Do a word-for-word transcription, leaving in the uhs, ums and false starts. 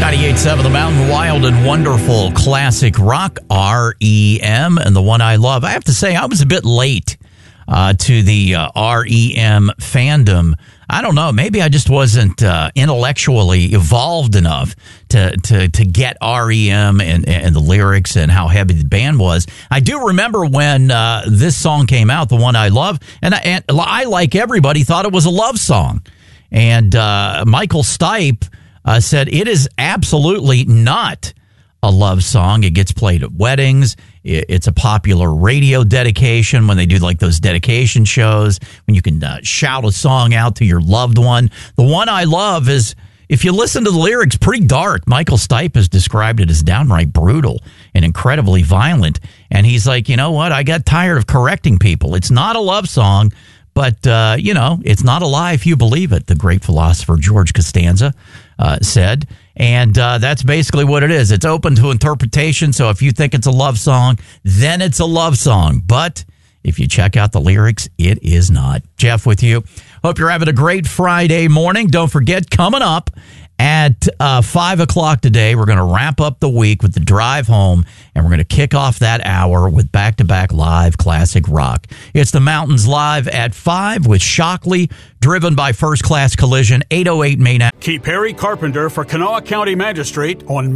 ninety-eight point seven The Mountain, Wild and Wonderful Classic Rock, R E M, and the one I love. I have to say, I was a bit late uh, to the uh, R E M fandom. I don't know. Maybe I just wasn't uh, intellectually evolved enough to to to get R E M and, and the lyrics and how heavy the band was. I do remember when uh, this song came out, the one I love, and I, and I, like everybody, thought it was a love song. And uh, Michael Stipe uh, said it is absolutely not a love song. It gets played at weddings. It's a popular radio dedication when they do like those dedication shows, when you can uh, shout a song out to your loved one. The one I love is, if you listen to the lyrics, pretty dark. Michael Stipe has described it as downright brutal and incredibly violent. And he's like, you know what? I got tired of correcting people. It's not a love song, but, uh, you know, it's not a lie if you believe it, the great philosopher George Costanza uh, said. And uh, that's basically what it is. It's open to interpretation. So if you think it's a love song, then it's a love song. But if you check out the lyrics, it is not. Jeff with you. Hope you're having a great Friday morning. Don't forget, coming up at uh, five o'clock today, we're going to wrap up the week with the drive home, and we're going to kick off that hour with back-to-back live classic rock. It's the Mountains Live at five with Shockley, driven by First Class Collision, eight oh eight Main Avenue. Keep Harry Carpenter for Kanawha County Magistrate on